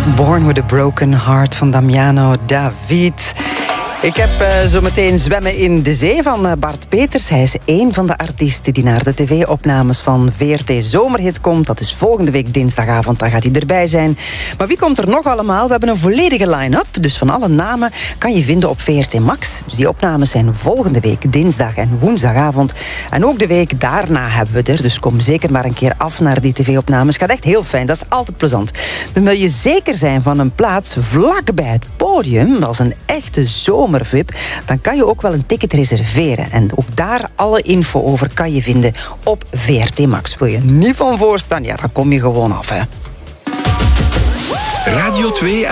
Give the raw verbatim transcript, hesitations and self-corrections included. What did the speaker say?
Born with a Broken Heart van Damiano David. Ik heb uh, zo meteen Zwemmen in de Zee van uh, Bart Peters. Hij is één van de artiesten die naar de tv-opnames van V R T Zomerhit komt. Dat is volgende week dinsdagavond, dan gaat hij erbij zijn. Maar wie komt er nog allemaal? We hebben een volledige line-up, dus van alle namen kan je vinden op V R T Max. Dus die opnames zijn volgende week dinsdag en woensdagavond. En ook de week daarna hebben we er, dus kom zeker maar een keer af naar die tv-opnames. Het gaat echt heel fijn, dat is altijd plezant. Dan wil je zeker zijn van een plaats vlak bij het podium, als een echte zomer. V I P, dan kan je ook wel een ticket reserveren. En ook daar alle info over kan je vinden op V R T Max. Wil je niet van voorstaan? Ja, dan kom je gewoon af, hè. Radio twee